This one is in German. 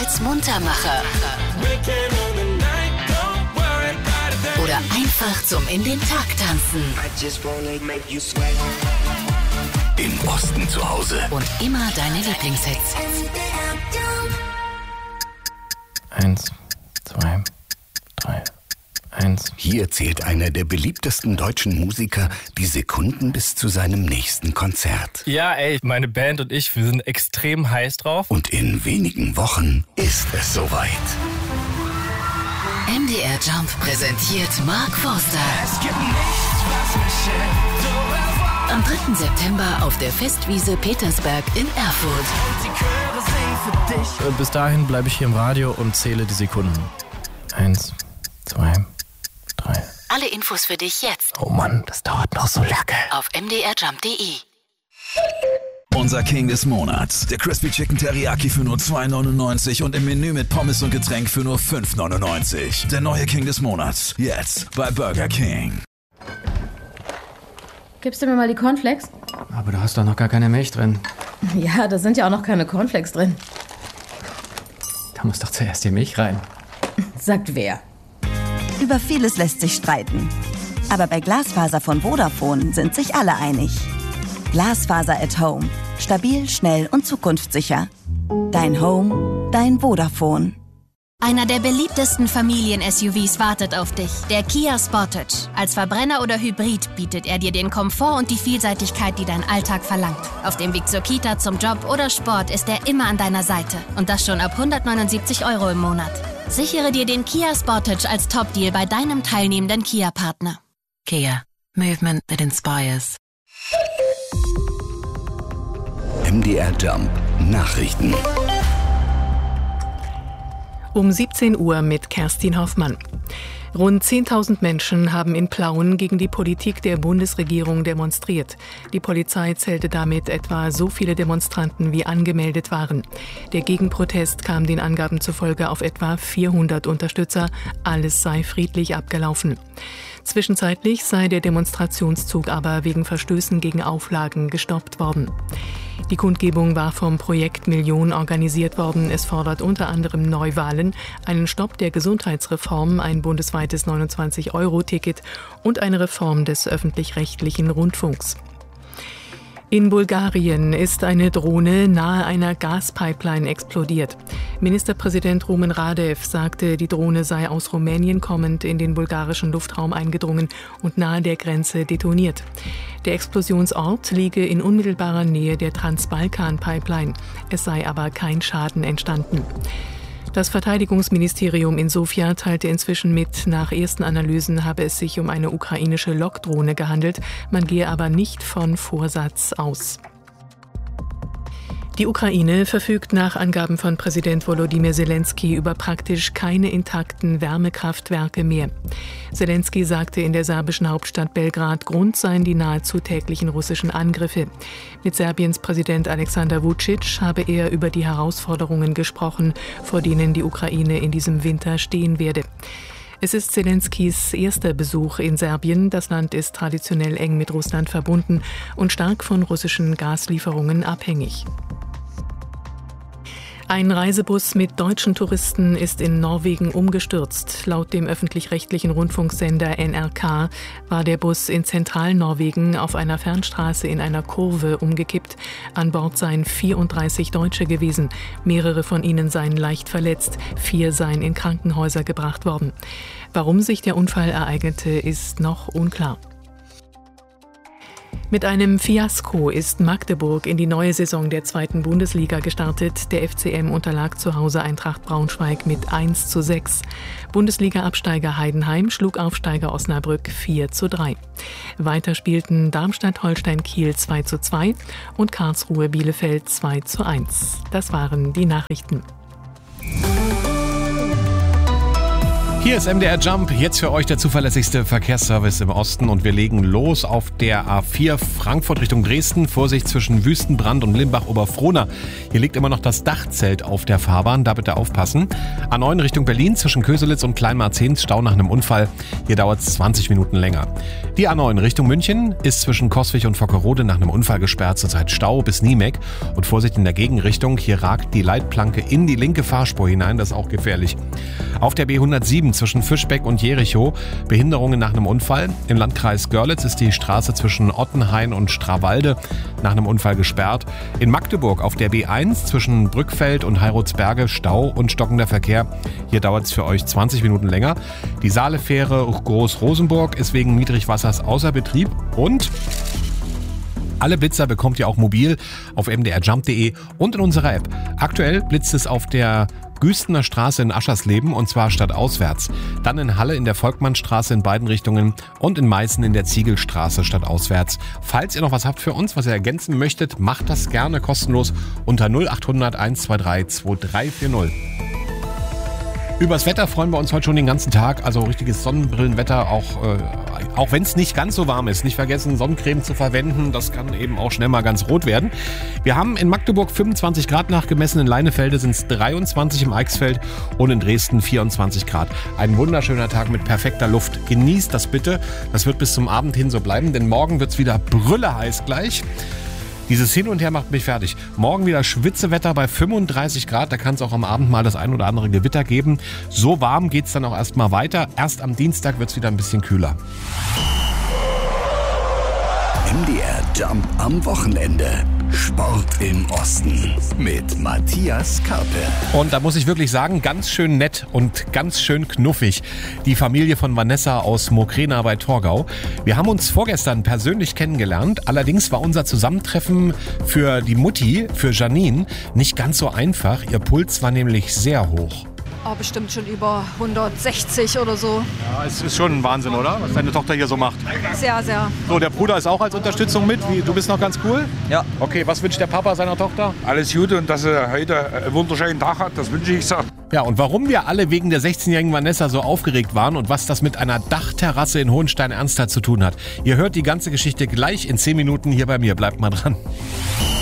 als Muntermacher oder einfach zum in den Tag tanzen. Im Osten zu Hause. Und immer deine Lieblingshits. 1, 2, 3, 1. Hier zählt einer der beliebtesten deutschen Musiker die Sekunden bis zu seinem nächsten Konzert. Ja, ey, meine Band und ich, wir sind extrem heiß drauf. Und in wenigen Wochen ist es soweit. MDR Jump präsentiert Mark Forster. Es gibt nichts, was mich hält. Am 3. September auf der Festwiese Petersberg in Erfurt. Die Chöre singen für dich. Bis dahin bleibe ich hier im Radio und zähle die Sekunden. 1, 2, 3. Alle Infos für dich jetzt Oh Mann, das dauert noch so lange. auf mdrjump.de. Unser King des Monats. Der Crispy Chicken Teriyaki für nur $2,99 und im Menü mit Pommes und Getränk für nur $5,99. Der neue King des Monats. Jetzt bei Burger King. Gibst du mir mal die Cornflakes? Aber du hast doch noch gar keine Milch drin. Ja, da sind ja auch noch keine Cornflakes drin. Da muss doch zuerst die Milch rein. Sagt wer? Über vieles lässt sich streiten. Aber bei Glasfaser von Vodafone sind sich alle einig. Glasfaser at Home. Stabil, schnell und zukunftssicher. Dein Home, dein Vodafone. Einer der beliebtesten Familien-SUVs wartet auf dich, der Kia Sportage. Als Verbrenner oder Hybrid bietet er dir den Komfort und die Vielseitigkeit, die dein Alltag verlangt. Auf dem Weg zur Kita, zum Job oder Sport ist er immer an deiner Seite. Und das schon ab 179 € im Monat. Sichere dir den Kia Sportage als Top-Deal bei deinem teilnehmenden Kia-Partner. Kia. Movement that inspires. MDR Jump Nachrichten. Um 17 Uhr mit Kerstin Hoffmann. Rund 10.000 Menschen haben in Plauen gegen die Politik der Bundesregierung demonstriert. Die Polizei zählte damit etwa so viele Demonstranten, wie angemeldet waren. Der Gegenprotest kam den Angaben zufolge auf etwa 400 Unterstützer. Alles sei friedlich abgelaufen. Zwischenzeitlich sei der Demonstrationszug aber wegen Verstößen gegen Auflagen gestoppt worden. Die Kundgebung war vom Projekt Million organisiert worden. Es fordert unter anderem Neuwahlen, einen Stopp der Gesundheitsreform, ein bundesweites 29-Euro-Ticket und eine Reform des öffentlich-rechtlichen Rundfunks. In Bulgarien ist eine Drohne nahe einer Gaspipeline explodiert. Ministerpräsident Rumen Radev sagte, die Drohne sei aus Rumänien kommend in den bulgarischen Luftraum eingedrungen und nahe der Grenze detoniert. Der Explosionsort liege in unmittelbarer Nähe der Transbalkan-Pipeline. Es sei aber kein Schaden entstanden. Das Verteidigungsministerium in Sofia teilte inzwischen mit, nach ersten Analysen habe es sich um eine ukrainische Lockdrohne gehandelt. Man gehe aber nicht von Vorsatz aus. Die Ukraine verfügt nach Angaben von Präsident Volodymyr Zelensky über praktisch keine intakten Wärmekraftwerke mehr. Zelensky sagte in der serbischen Hauptstadt Belgrad, Grund seien die nahezu täglichen russischen Angriffe. Mit Serbiens Präsident Alexander Vučić habe er über die Herausforderungen gesprochen, vor denen die Ukraine in diesem Winter stehen werde. Es ist Zelenskys erster Besuch in Serbien. Das Land ist traditionell eng mit Russland verbunden und stark von russischen Gaslieferungen abhängig. Ein Reisebus mit deutschen Touristen ist in Norwegen umgestürzt. Laut dem öffentlich-rechtlichen Rundfunksender NRK war der Bus in Zentralnorwegen auf einer Fernstraße in einer Kurve umgekippt. An Bord seien 34 Deutsche gewesen. Mehrere von ihnen seien leicht verletzt. 4 seien in Krankenhäuser gebracht worden. Warum sich der Unfall ereignete, ist noch unklar. Mit einem Fiasko ist Magdeburg in die neue Saison der 2. Bundesliga gestartet. Der FCM unterlag zu Hause Eintracht Braunschweig mit 1:6. Bundesliga-Absteiger Heidenheim schlug Aufsteiger Osnabrück 4:3. Weiter spielten Darmstadt-Holstein-Kiel 2:2 und Karlsruhe-Bielefeld 2:1. Das waren die Nachrichten. Hier ist MDR Jump, jetzt für euch der zuverlässigste Verkehrsservice im Osten und wir legen los auf der A4 Frankfurt Richtung Dresden. Vorsicht zwischen Wüstenbrand und Limbach-Oberfrohna. Hier liegt immer noch das Dachzelt auf der Fahrbahn, da bitte aufpassen. A9 Richtung Berlin zwischen Köselitz und Kleinmarzahn, Stau nach einem Unfall. Hier dauert es 20 Minuten länger. Die A9 Richtung München ist zwischen Coswig und Vockerode nach einem Unfall gesperrt, zurzeit Stau bis Niemek. Und Vorsicht in der Gegenrichtung, hier ragt die Leitplanke in die linke Fahrspur hinein, das ist auch gefährlich. Auf der B107 zwischen Fischbeck und Jerichow Behinderungen nach einem Unfall. Im Landkreis Görlitz ist die Straße zwischen Ottenhain und Strawalde nach einem Unfall gesperrt. In Magdeburg auf der B1 zwischen Brückfeld und Heirotsberge Stau und stockender Verkehr. Hier dauert es für euch 20 Minuten länger. Die Saalefähre Groß-Rosenburg ist wegen Niedrigwassers außer Betrieb und alle Blitzer bekommt ihr auch mobil auf mdrjump.de und in unserer App. Aktuell blitzt es auf der Güstener Straße in Aschersleben und zwar stadtauswärts. Dann in Halle in der Volkmannstraße in beiden Richtungen und in Meißen in der Ziegelstraße stadtauswärts. Falls ihr noch was habt für uns, was ihr ergänzen möchtet, macht das gerne kostenlos unter 0800 123 2340. Übers Wetter freuen wir uns heute schon den ganzen Tag, also richtiges Sonnenbrillenwetter, auch wenn es nicht ganz so warm ist. Nicht vergessen, Sonnencreme zu verwenden, das kann eben auch schnell mal ganz rot werden. Wir haben in Magdeburg 25 Grad nachgemessen, in Leinefelde sind es 23 im Eichsfeld und in Dresden 24 Grad. Ein wunderschöner Tag mit perfekter Luft. Genießt das bitte, das wird bis zum Abend hin so bleiben, denn morgen wird es wieder brülleheiß gleich. Dieses Hin und Her macht mich fertig. Morgen wieder Schwitzewetter bei 35 Grad. Da kann es auch am Abend mal das ein oder andere Gewitter geben. So warm geht es dann auch erstmal weiter. Erst am Dienstag wird es wieder ein bisschen kühler. MDR Jump am Wochenende. Sport im Osten mit Matthias Karpe. Und da muss ich wirklich sagen, ganz schön nett und ganz schön knuffig. Die Familie von Vanessa aus Mokrena bei Torgau. Wir haben uns vorgestern persönlich kennengelernt. Allerdings war unser Zusammentreffen für die Mutti, für Janine, nicht ganz so einfach. Ihr Puls war nämlich sehr hoch. Oh, bestimmt schon über 160 oder so. Ja, es ist schon ein Wahnsinn, oder? Was deine Tochter hier so macht. Sehr, sehr. So, der Bruder ist auch als Unterstützung mit. Du bist noch ganz cool? Ja. Okay, was wünscht der Papa seiner Tochter? Alles Gute und dass er heute einen wunderschönen Tag hat, das wünsche ich so. Ja, und warum wir alle wegen der 16-jährigen Vanessa so aufgeregt waren und was das mit einer Dachterrasse in Hohenstein-Ernstthal zu tun hat. Ihr hört die ganze Geschichte gleich in 10 Minuten hier bei mir. Bleibt mal dran.